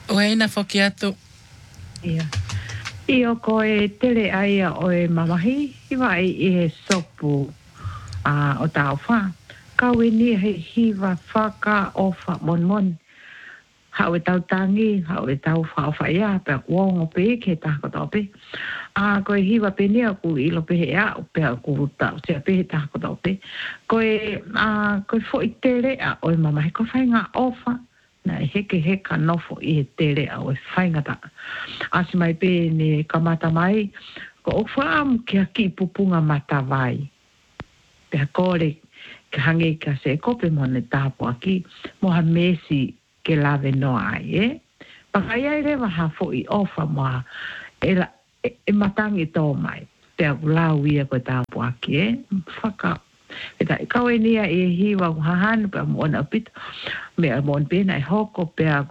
Oe na foki atu. Ia. Io koe tere aia o e mamahi, hiwa i he sopu o tau wha. Kau e ni he hiwa whaka o wha mon mon. Hau e tau tangi, hau e tau wha o wha ia, pe kuongo pe ke tako tau pe. Koe hiwa pe nia ku ilo pe he a, pe a ku tau sea pe he tako tau pe. Koe fo i tere a o e mamahi, ko whai ngā ofa. Na heke heka nofo i he tere a o e whaingata. Asi mai pe ne kamata mai, ko o whaamu kia ki pupunga mata vai. Pea kore ke hange ka se kope mo ne tāpo aki, moha mesi ke lawe noa ai, Pakai ai rewa ha fo i ofa moha, e matangi tō mai. Pea lau ia koe tāpo aki, Whaka Eta kau e nia e hiwa hahan pa moana pita mea moana pena e hoko pea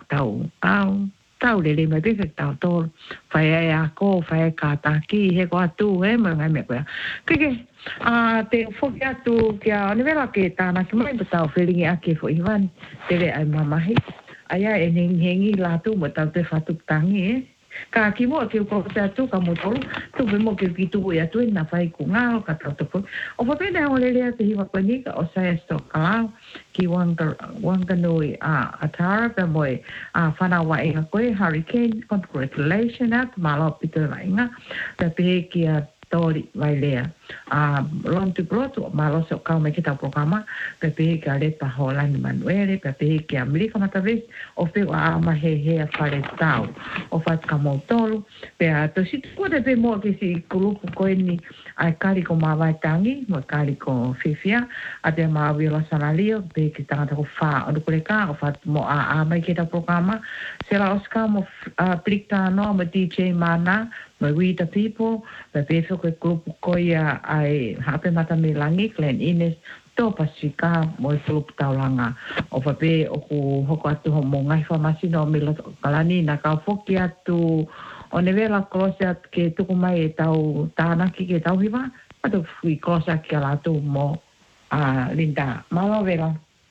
tau lele mai peka tau tōru whai ai a ko whai ka taki he ko atu he mai mai mea koea kike te whoki atu kia anivera ke tāna ki mai pa tau whiringi ake fo iwan tere ai mamahi aia e nengi lātu mo tau te whatuk tangi Ka ki mo ke ko te atu ka mo tolu tu be mo ke ki tu ia tu na fai ku nga ka ta to o fa pena o le le te hiwa ko ni ka o sa sto ka ki wanga noi a tara pe mo fana wa e ko hurricane congratulations at malo pito nga te pe ki a tori vai lea ron tu broto malo so ka me ki ta programa pe pe ka le pa hola ni manuele pe pe ki a mli ka mata ves o fe a ma he a fare tau o fa ka mo tolu pe a to si ko de pe mo ki si grupo ko ni ai kali ko ma vai tangi mo kali ko fifia a te ma viola sanalio pe ki ta ko fa o ko le ka o fa mo a mai ki ta programa sera oska mo plikta no mo DJ mana mo we the people pe pe so ko grupo ko ia ai hape mata me langi Glen Innes to pasika mo flup taulanga o pape o ku hoko atu ho mo ngai famasi no me kalani na ka foki atu o ne vera klosa ke tuku mai e tau tāna ki ke tau hiwa atu fui klosa ki ala tu mo Linda malo vera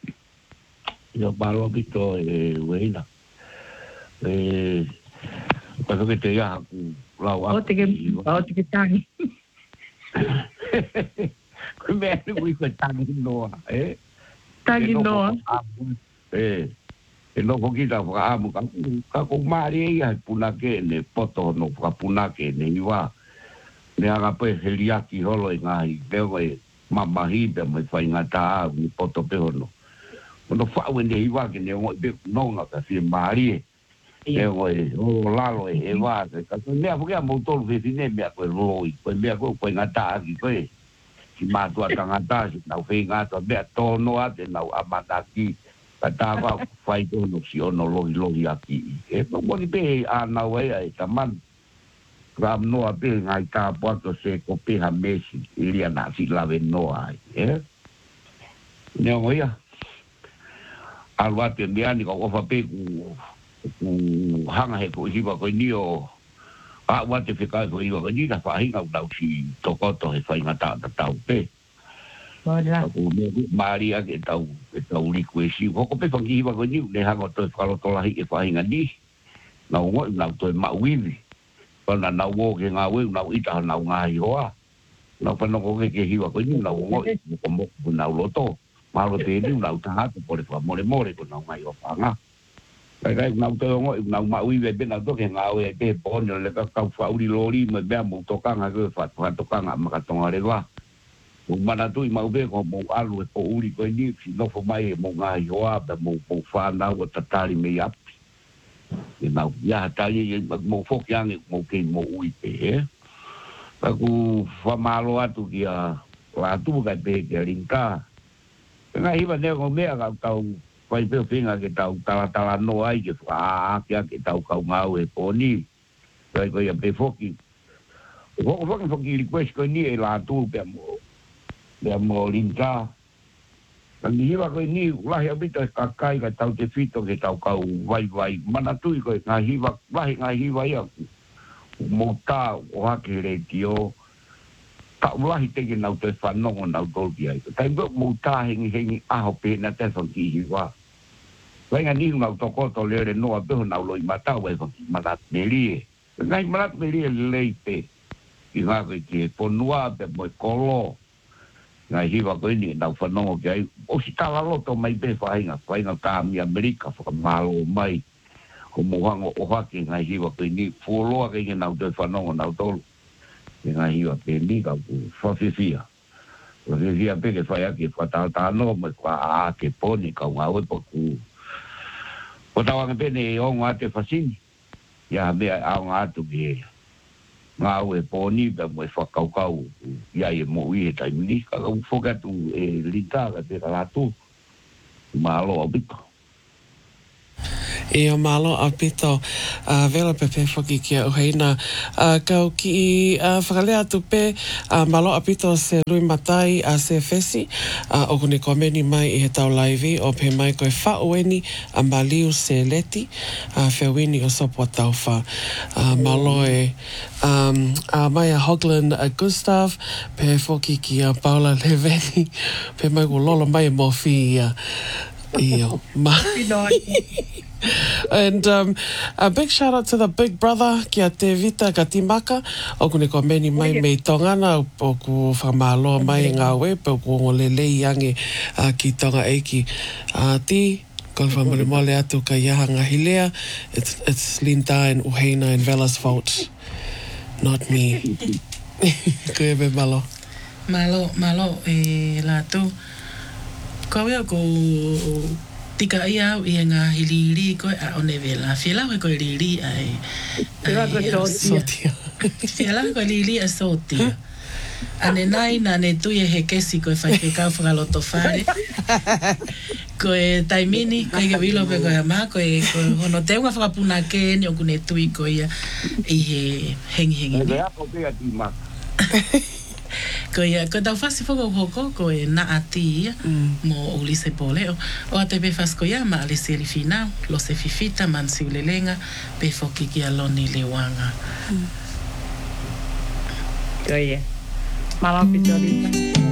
yo malo bito weina paso que te ya lau o te ke tangi Come we could tangi noa tangi noa e no kokita ka amu ka ko mari ia puna ke ne poto no ka puna ke ne iwa ne aga pe heliaki holo i ngai leo e mamahi pe mai fai ngata ni poto pe hono no fa wende iwa ke ne no nga ka si mari leo e o lalo e va ka ne a porque a motor ve ne me ko loi ko me ko ngata ki ko ki ma tu ngata si na fe ngata be to no ate na amata ki ta va fai to no si ono lohi aki e no mo ni pe a na we ai taman ram no a pe ngai ta porto se ko pe ha mesi ilia na si lave no ai ne o ia alwa te miani ko fa pe ku hanga he ko hiwa ko ni o a wa te fika ko hiwa ko ni ka fa hinga u si to ko to he fai ngata ta pe Hola. Maria ke tau request ko pe fangi wa ko ni le ha ko to falo to la hi e fa hinga ni na ngo na to ma wivi ko na wo ke nga we na ita na nga hi hoa na pa no ko ke hi wa ko ni na ngo ko mo na lo to ma lo te ni na ta ha ko le fa more ko na nga yo pa nga kai na to ngo na ma wivi be na to ke nga we te po no le ka fa uri lori me be mo to ka nga ko fa to ka nga ma ka to ngare wa o mana tu i mau be ko mo alu e po uri ko ni si no fo mai mo nga yoa da mo fa na o tatali me ap e mau ya tali mo fo yang mo ke mo ui pe pa ku fa malo atu kia la tu ka pe ke rinka nga hiva ne ko me ka tau pai pe finga ke tau tala no ai ke fa ke tau ka nga e po ni kai ko ya pe foki foki request ko ni e la tu pe mo le mo linka ni iba ko ni lahi abita kakai ka tau te fito ke tau kau vai mana tu ko nga hiva ia mo ta o hake re tio ta lahi te ke nau te whanongo nau tolki ai tai mo ta hengi aho pe na te whanki hiva Whainga ni ngau toko to le noa peho nau loi matau e matat melie. Ngai matat melie leipe. I ngā koe ke ponua pe moi kolo. Ngai hiwa koe ni nau whanongo ki ai. O si tala loto mai pe whainga tāmi Amerika whakamalo mai. Ko mohango o hake ngai hiwa koe ni fuoloa kei nau te whanongo nau tolu. Ngai hiwa pe ni kau whawhiwhia. Whawhiwhia pe ke whai ake whatātāno mai kua a ke poni kau ngā wepa ku. O tawanga pene e o ngā te whasini. Ia mea au ngā atu ki ea. Ngā ue pōni pa mo e whakaukau. Ia e mo i e taimini. Ka kau whokatu e lita ka te rātu. Mālo a bito. E o malo a pito vela pepe whaki kia uheina. Kau ki whakalea atu pe malo a pito se lui matai a se fesi. O kune komeni mai i he tau laivi o pe mai koe whaueni a maliu se leti. Whiawini o sopo tau wha. Malo e mai a Hoglin Gustav pe whoki ki a Paula Leveni. Pe mai ko lolo mai mo fi Iyo. And a big shout out to the big brother kia te vita ka timaka o kune ko meni mai mei tongana o ku whamalo mai ngā wepe o ku ngolele iange ki tonga eiki ti ko whamole mole atu ka iaha ngahilea it's Linda and Uheina and Vela's fault, not me. Ko ebe malo e lātou ko wea ko tika ia au i ngā hiliri koe a one vela. Whialau e koe liri ai... Sotia. Whialau e koe liri a sotia. Ane nai na ne tui e he kesi koe whai ke kau whakaloto whare. Koe taimini, koe ke wilo pe koe ama, koe hono te unga whakapuna ke ni o kune tui koe ia i he hengi ni. Koe ako pia ti maka. Koe tau whasi whako hoko, koe na ati ia, mo Ulise Poleo. O a te pe whasko ia, ma ale seri finau, lo se fifita, man si ulelenga, pe whoki ki a loni le wanga. Koe ia. Malapito rita.